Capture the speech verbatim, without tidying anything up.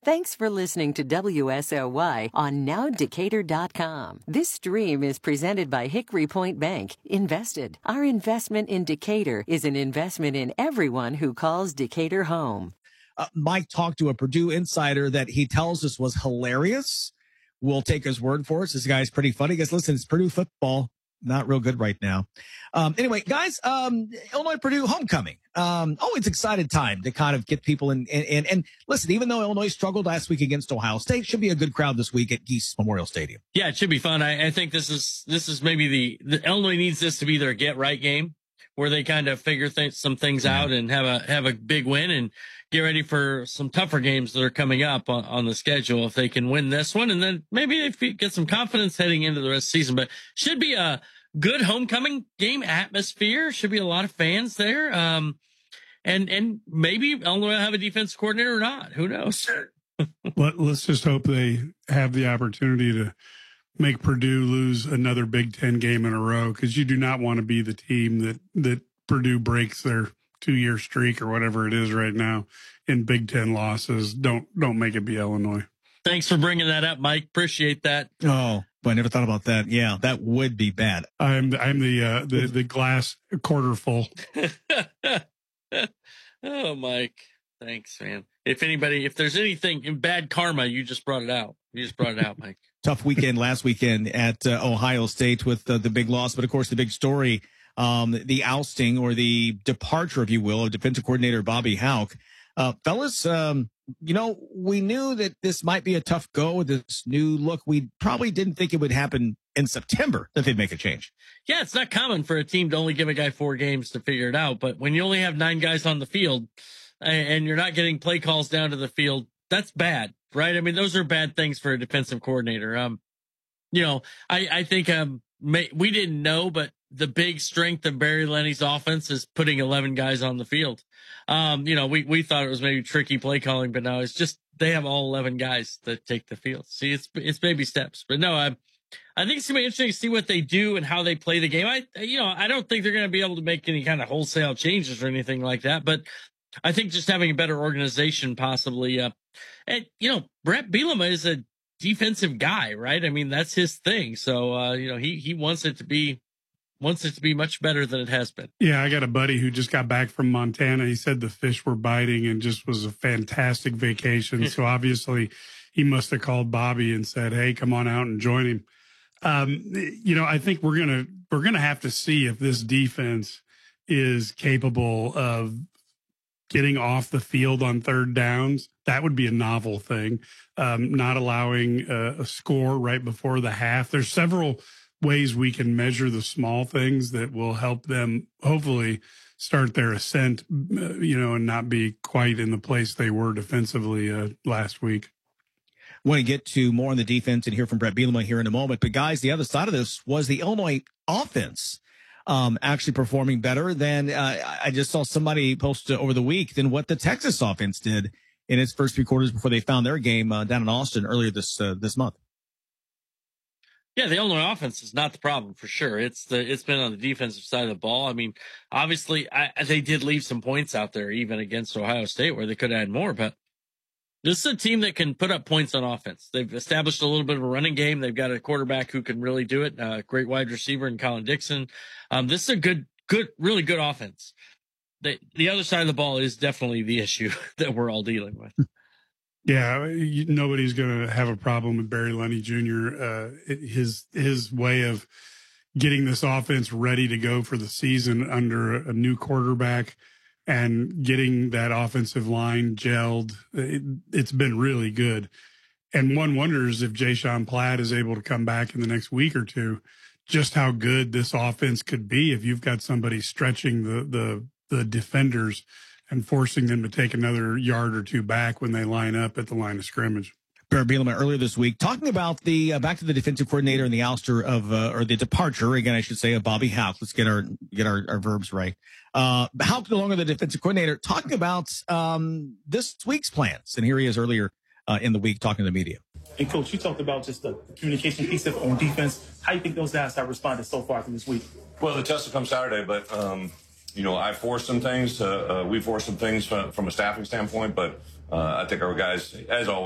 Thanks for listening to W S L Y on now decatur dot com. This stream is presented by Hickory Point Bank. Invested. Our investment in Decatur is an investment in everyone who calls Decatur home. Uh, Mike talked to a Purdue insider that he tells us was hilarious. We'll take his word for it. This guy's pretty funny. He goes, listen, it's Purdue football. Not real good right now. Um, anyway, guys, um, Illinois Purdue homecoming. Um, always excited time to kind of get people in. And, and, and listen, even though Illinois struggled last week against Ohio State, should be a good crowd this week at Geese Memorial Stadium. Yeah, it should be fun. I, I think this is this is maybe the, the Illinois needs this to be their get right game, where they kind of figure th- some things Yeah. out and have a have a big win and get ready for some tougher games that are coming up on, on the schedule. If they can win this one, and then maybe they get some confidence heading into the rest of the season. But should be a good homecoming game atmosphere. Should be a lot of fans there. Um, and and maybe Illinois will have a defense coordinator or not. Who knows? Let, let's just hope they have the opportunity to make Purdue lose another Big Ten game in a row, because you do not want to be the team that, that Purdue breaks their two-year streak or whatever it is right now in Big Ten losses. Don't don't make it be Illinois. Thanks for bringing that up, Mike. Appreciate that. Oh, but I never thought about that. Yeah, that would be bad. I'm I'm the uh, the the glass quarter full. Oh, Mike. Thanks, man. If anybody, if there's anything in bad karma, you just brought it out. You just brought it out, Mike. Tough weekend last weekend at uh, Ohio State with uh, the big loss. But, of course, the big story, um, the ousting or the departure, if you will, of defensive coordinator Bobby Hauck. Uh, fellas, um, you know, we knew that this might be a tough go with this new look. We probably didn't think it would happen in September that they'd make a change. Yeah, it's not common for a team to only give a guy four games to figure it out. But when you only have nine guys on the field and you're not getting play calls down to the field, that's bad, right? I mean, those are bad things for a defensive coordinator. Um, you know, I, I think um, may, we didn't know, but the big strength of Barry Lenny's offense is putting eleven guys on the field. Um, you know, we, we thought it was maybe tricky play calling, but no, it's just they have all eleven guys that take the field. See, it's it's baby steps. But no, I I think it's going to be interesting to see what they do and how they play the game. I, you know, I don't think they're going to be able to make any kind of wholesale changes or anything like that, but I think just having a better organization possibly. Uh, and, you know, Brett Bielema is a defensive guy, right? I mean, that's his thing. So, uh, you know, he, he wants it to be, wants it to be much better than it has been. Yeah, I got a buddy who just got back from Montana. He said the fish were biting and just was a fantastic vacation. So obviously he must have called Bobby and said, hey, come on out and join him. Um, you know, I think we're going to, we're going to have to see if this defense is capable of getting off the field on third downs. That would be a novel thing. Um, not allowing a, a score right before the half. There's several ways we can measure the small things that will help them hopefully start their ascent, uh, you know, and not be quite in the place they were defensively uh, last week. Want to get to more on the defense and hear from Brett Bielema here in a moment. But, guys, the other side of this was the Illinois offense um, actually performing better than uh, I just saw somebody post over the week than what the Texas offense did in its first three quarters before they found their game uh, down in Austin earlier this uh, this month. Yeah, the Illinois offense is not the problem for sure. It's the it's been on the defensive side of the ball. I mean, obviously, I, they did leave some points out there, even against Ohio State, where they could have had more. But this is a team that can put up points on offense. They've established a little bit of a running game. They've got a quarterback who can really do it. Uh, great wide receiver in Colin Dixon. Um, this is a good, good, really good offense. The the other side of the ball is definitely the issue that we're all dealing with. Yeah, you, nobody's going to have a problem with Barry Lenny Junior Uh, his his way of getting this offense ready to go for the season under a, a new quarterback and getting that offensive line gelled, it, it's been really good. And one wonders if Jay-Sean Platt is able to come back in the next week or two, just how good this offense could be if you've got somebody stretching the the, the defenders and forcing them to take another yard or two back when they line up at the line of scrimmage. Barry Bielema earlier this week talking about the uh, back to the defensive coordinator and the ouster of uh, or the departure again, I should say, of Bobby Hauck. Let's get our get our, our verbs right. Uh, Hauck no longer the defensive coordinator, talking about um, this week's plans, and here he is earlier uh, in the week talking to the media. And Coach, you talked about just the communication piece of on defense. How do you think those guys have responded so far through this week? Well, the test will come Saturday, but. Um... You know, I forced some things. Uh, uh, we forced some things from, from a staffing standpoint, but uh, I think our guys, as always,